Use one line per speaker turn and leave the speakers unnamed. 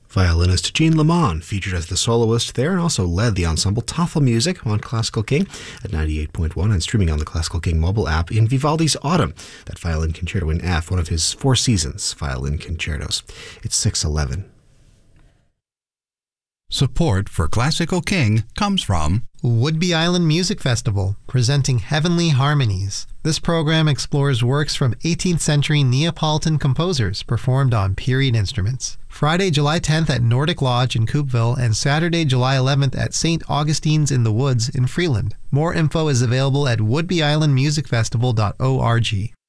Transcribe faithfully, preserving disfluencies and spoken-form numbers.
Violinist Jean Lamont featured as the soloist there and also led the ensemble Toffel Music on Classical King at ninety-eight point one and streaming on the Classical King mobile app in Vivaldi's Autumn, that violin concerto in F, one of his Four Seasons violin concertos. It's six eleven.
Support for Classical King comes from
Whidbey Island Music Festival, presenting Heavenly Harmonies. This program explores works from eighteenth century Neapolitan composers performed on period instruments. Friday, July tenth at Nordic Lodge in Coupeville and Saturday, July eleventh at Saint Augustine's in the Woods in Freeland. More info is available at whidbey island music festival dot org.